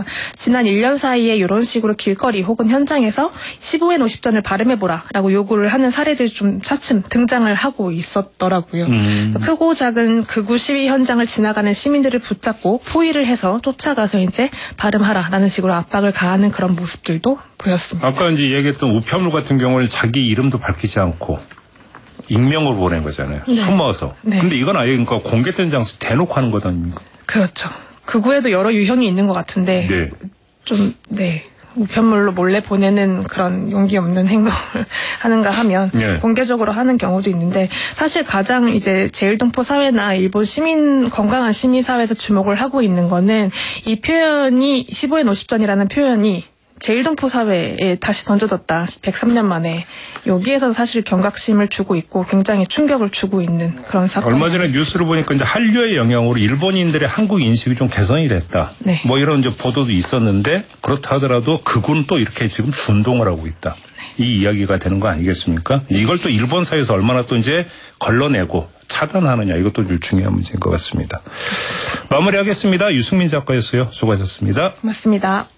지난 1년 사이에 이런 식으로 길거리 혹은 현장에서 15N50전을 발음해보라라고 요구를 하는 사례들이 좀 차츰 등장을 하고 있었더라고요. 크고 작은 극우 시위 현장을 지나가는 시민들을 붙잡고 포위를 해서 쫓아가서 이제 발음하라라는 식으로 압박을 가하는 그런 모습들도 보였습니다. 아까 이제 얘기했던 우편물 같은 경우는 자기 이름도 밝히지 않고 익명으로 보낸 거잖아요. 네. 숨어서. 네. 근데 이건 아예 그러니까 공개된 장소 대놓고 하는 것 아닙니까? 그렇죠. 극우에도 여러 유형이 있는 것 같은데 네. 좀 우편물로 몰래 보내는 그런 용기 없는 행동을 하는가 하면 네. 공개적으로 하는 경우도 있는데 사실 가장 이제 제일동포 사회나 일본 건강한 시민 사회에서 주목을 하고 있는 거는 이 표현이 15N50전이라는 표현이 제일동포 사회에 다시 던져졌다. 103년 만에. 여기에서 사실 경각심을 주고 있고 굉장히 충격을 주고 있는 그런 사건. 얼마 전에 뉴스를 보니까 이제 한류의 영향으로 일본인들의 한국 인식이 좀 개선이 됐다. 네. 뭐 이런 이제 보도도 있었는데 그렇다 하더라도 극우는 또 이렇게 지금 준동을 하고 있다. 이 이야기가 되는 거 아니겠습니까? 이걸 또 일본 사회에서 얼마나 또 이제 걸러내고 차단하느냐 이것도 좀 중요한 문제인 것 같습니다. 마무리하겠습니다. 유승민 작가였어요. 수고하셨습니다. 고맙습니다.